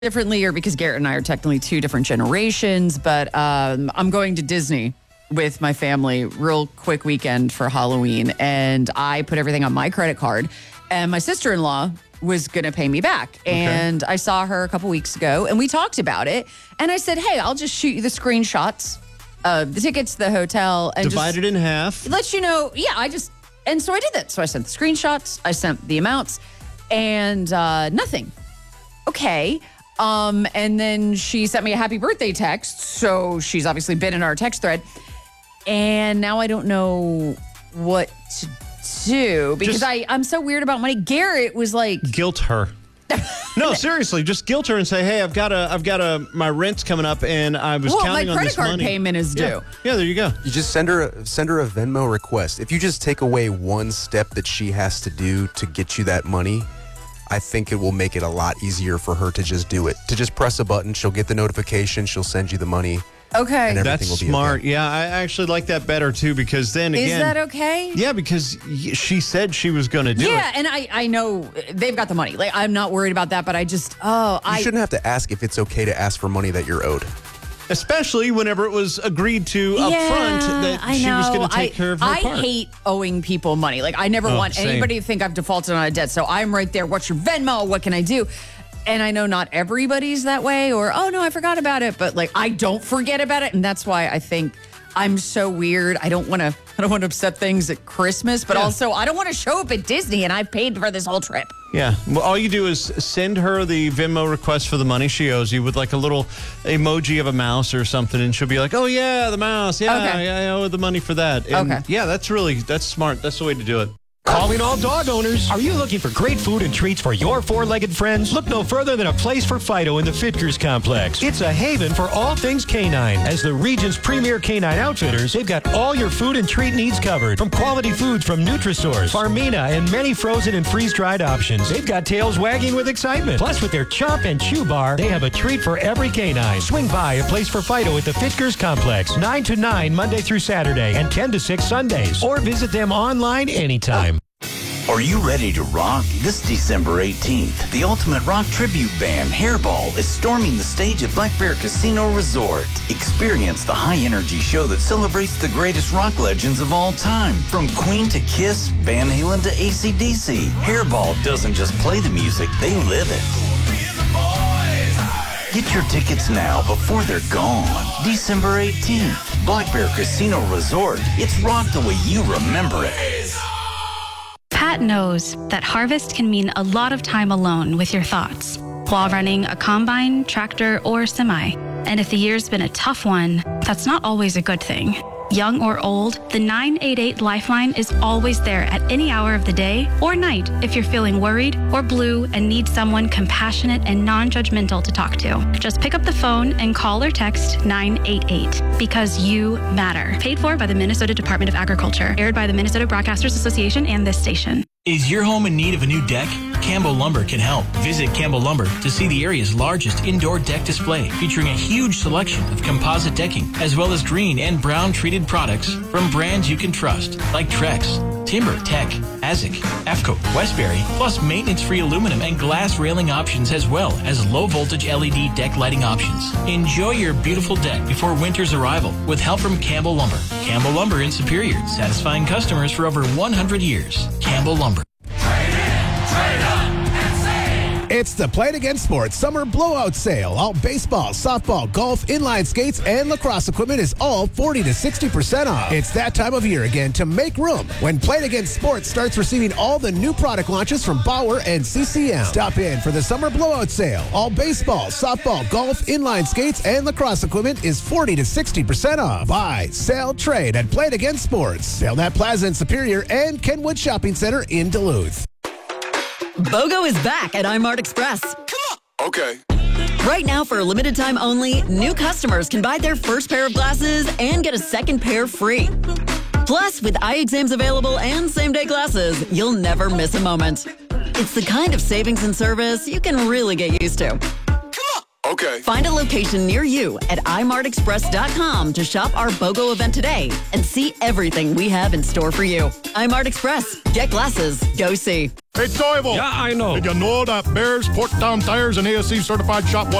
differently, or because Garrett and I are technically two different generations, but I'm going to Disney with my family real quick weekend for Halloween, and I put everything on my credit card, and my sister-in-law was going to pay me back. And I saw her a couple weeks ago, and we talked about it, and I said, hey, I'll just shoot you the screenshots of the tickets to the hotel. And divide it in half. Let you know, and so I did that. So I sent the screenshots, I sent the amounts, and nothing. Okay. And then she sent me a happy birthday text. So she's obviously been in our text thread. And now I don't know what to do because I'm so weird about money. Garrett was like, guilt her. No, seriously, just guilt her and say, hey, I've got my rent's coming up and I was counting on this money. My credit card payment is due. Yeah, there you go. You just send her a Venmo request. If you just take away one step that she has to do to get you that money, I think it will make it a lot easier for her to just do it. To just press a button, she'll get the notification, she'll send you the money. Okay. And that's will be smart. Okay. Yeah, I actually like that better too because then again. Is that okay? Yeah, because she said she was going to do it. Yeah, and I know they've got the money. Like, I'm not worried about that, but I just, You shouldn't have to ask if it's okay to ask for money that you're owed. Especially whenever it was agreed to up front that she was going to take care of her part. I hate owing people money. Like, I never want anybody to think I've defaulted on a debt. So I'm right there. What's your Venmo? What can I do? And I know not everybody's that way or, oh, no, I forgot about it. But, like, I don't forget about it. And that's why I think I'm so weird. I don't want to upset things at Christmas. But also, I don't want to show up at Disney and I've paid for this whole trip. Yeah. Well, all you do is send her the Venmo request for the money she owes you with like a little emoji of a mouse or something. And she'll be like, oh, yeah, the mouse. Yeah, I owe the money for that. And yeah, that's smart. That's the way to do it. Calling all dog owners. Are you looking for great food and treats for your four-legged friends? Look no further than a place for Fido in the Fitkers Complex. It's a haven for all things canine. As the region's premier canine outfitters, they've got all your food and treat needs covered. From quality foods from Nutrisource, Farmina, and many frozen and freeze-dried options. They've got tails wagging with excitement. Plus, with their Chomp and Chew bar, they have a treat for every canine. Swing by a place for Fido at the Fitkers Complex, 9 to 9 Monday through Saturday, and 10 to 6 Sundays. Or visit them online anytime. Are you ready to rock? This December 18th, the ultimate rock tribute band, Hairball, is storming the stage at Black Bear Casino Resort. Experience the high-energy show that celebrates the greatest rock legends of all time. From Queen to Kiss, Van Halen to AC/DC, Hairball doesn't just play the music, they live it. Get your tickets now before they're gone. December 18th, Black Bear Casino Resort. It's rock the way you remember it. Pat knows that harvest can mean a lot of time alone with your thoughts while running a combine, tractor, or semi. And if the year's been a tough one, that's not always a good thing. Young or old, the 988 Lifeline is always there at any hour of the day or night if you're feeling worried or blue and need someone compassionate and non-judgmental to talk to. Just pick up the phone and call or text 988 because you matter. Paid for by the Minnesota Department of Agriculture. Aired by the Minnesota Broadcasters Association and this station. Is your home in need of a new deck? Campbell Lumber can help. Visit Campbell Lumber to see the area's largest indoor deck display featuring a huge selection of composite decking as well as green and brown treated products from brands you can trust like Trex, Timber, Tech, Azik, AFCO, Westbury, plus maintenance-free aluminum and glass railing options as well as low-voltage LED deck lighting options. Enjoy your beautiful deck before winter's arrival with help from Campbell Lumber. Campbell Lumber in Superior, satisfying customers for over 100 years. Campbell Lumber. It's the Play It Again Sports Summer Blowout Sale. All baseball, softball, golf, inline skates, and lacrosse equipment is all 40 to 60% off. It's that time of year again to make room when Play It Again Sports starts receiving all the new product launches from Bauer and CCM. Stop in for the Summer Blowout Sale. All baseball, softball, golf, inline skates, and lacrosse equipment is 40 to 60% off. Buy, sell, trade at Play It Again Sports. Belknap Plaza in Superior and Kenwood Shopping Center in Duluth. BOGO is back at iMart Express. Come on. Okay. Right now, for a limited time only, new customers can buy their first pair of glasses and get a second pair free. Plus, with eye exams available and same-day glasses, you'll never miss a moment. It's the kind of savings and service you can really get used to. Come on. Okay. Find a location near you at imartexpress.com to shop our BOGO event today and see everything we have in store for you. iMart Express. Get glasses. Go see. Hey, Toivo. Yeah, I know. Did you know that Bears, Porktown Tires, and ASC certified shop